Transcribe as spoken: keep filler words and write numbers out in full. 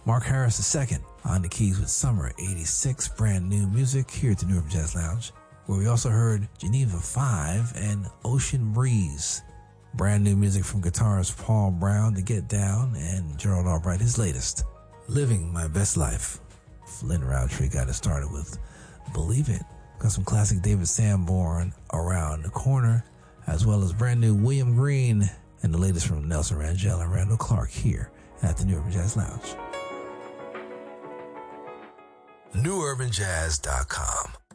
Mark Harris the second on the keys with Summer eighty-six, brand new music here at the New Urban Jazz Lounge, where we also heard Geneva five and Ocean Breeze. Brand new music from guitarist Paul Brown, The Get Down, and Gerald Albright, his latest, Living My Best Life. Flynn Roundtree got it started with Believe It. Got some classic David Sanborn, Around the Corner, as well as brand new William Green and the latest from Nelson Rangel and Randall Clark here at the New Urban Jazz Lounge. new urban jazz dot com